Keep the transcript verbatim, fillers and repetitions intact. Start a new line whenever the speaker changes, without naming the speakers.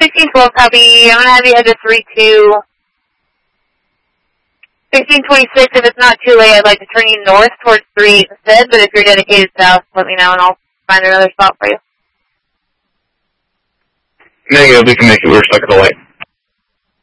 sixteen twelve, copy. I'm going to have you head to three two. sixteen twenty-six, if it's not too late, I'd like to turn you north towards three eight instead, but if you're dedicated south, let me know and I'll find another spot for you.
Negative, we can make it. We're stuck at the light.